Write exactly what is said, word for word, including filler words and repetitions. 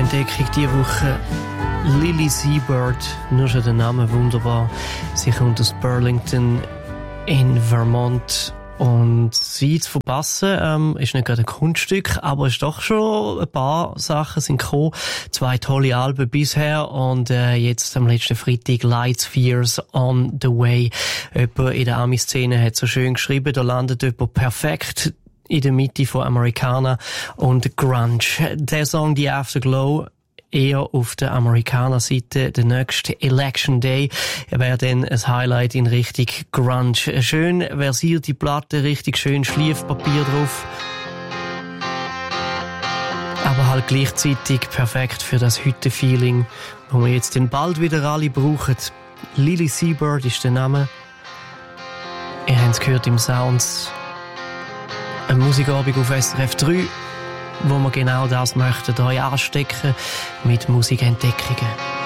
Musikentdeckung diese Woche. Lily Seabird, nur schon der Name wunderbar. Sie kommt aus Burlington in Vermont. Und sie zu verpassen, ähm, ist nicht gerade ein Kunststück, aber ist doch schon ein paar Sachen sind gekommen. Zwei tolle Alben bisher und äh, jetzt am letzten Freitag Light Spheres on the Way. Jemand in der Ami-Szene hat so schön geschrieben, da landet jemand perfekt in der Mitte von Americana und Grunge. Der Song The Afterglow eher auf der Amerikaner-Seite. Der nächste Election Day wäre dann ein Highlight in Richtung Grunge. Eine schön versierte Platte, richtig schön Schliefpapier drauf. Aber halt gleichzeitig perfekt für das Hütte-Feeling, wo wir jetzt dann bald wieder alle brauchen. Lily Seabird ist der Name. Ihr habt es gehört im Sounds. Ein Musikabend auf S R F drei, wo wir genau das möchten, euch anstecken mit Musikentdeckungen.